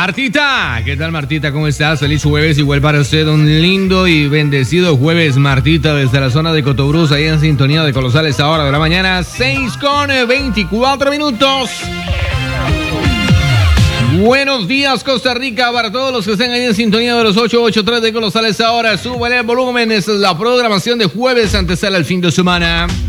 Martita, ¿qué tal Martita? ¿Cómo estás? Feliz jueves, igual para usted, un lindo y bendecido jueves, Martita, desde la zona de Cotobruz, ahí en sintonía de Colosal, esta hora de la mañana, 6:24. Buenos días, Costa Rica, para todos los que estén ahí en sintonía de los 883 de Colosal, esta hora, súbale el volumen, esta es la programación de jueves, antesala el fin de semana.